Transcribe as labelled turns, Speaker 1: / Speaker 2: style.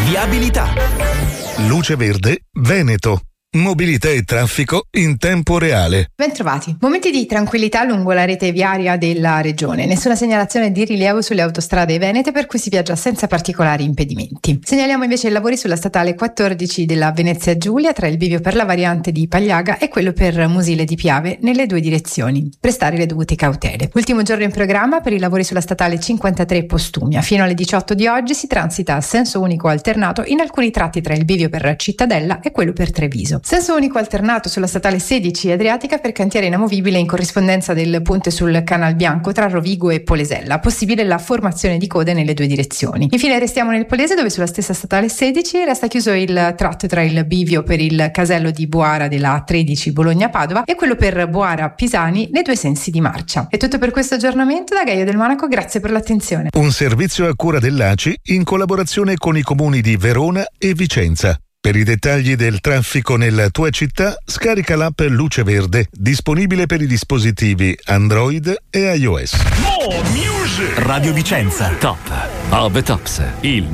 Speaker 1: Viabilità.
Speaker 2: Luce Verde Veneto. Mobilità e traffico in tempo reale.
Speaker 3: Bentrovati. Momenti di tranquillità lungo la rete viaria della regione. Nessuna segnalazione di rilievo sulle autostrade venete, per cui si viaggia senza particolari impedimenti. Segnaliamo invece i lavori sulla statale 14 della Venezia Giulia tra il bivio per la variante di Pagliaga e quello per Musile di Piave nelle due direzioni. Prestare le dovute cautele. Ultimo giorno in programma per i lavori sulla statale 53 Postumia. Fino alle 18 di oggi si transita a senso unico alternato in alcuni tratti tra il bivio per Cittadella e quello per Treviso. Senso unico alternato sulla statale 16 Adriatica per cantiere inamovibile in corrispondenza del ponte sul Canal Bianco tra Rovigo e Polesella. Possibile la formazione di code nelle due direzioni. Infine restiamo nel Polese, dove sulla stessa statale 16 resta chiuso il tratto tra il bivio per il casello di Boara della A13 Bologna-Padova e quello per Boara-Pisani nei due sensi di marcia. È tutto per questo aggiornamento da Gaia del Monaco, grazie per l'attenzione.
Speaker 2: Un servizio a cura dell'ACI in collaborazione con i comuni di Verona e Vicenza. Per i dettagli del traffico nella tua città, scarica l'app Luce Verde, disponibile per i dispositivi Android e iOS.
Speaker 1: Radio Vicenza, top of the tops, il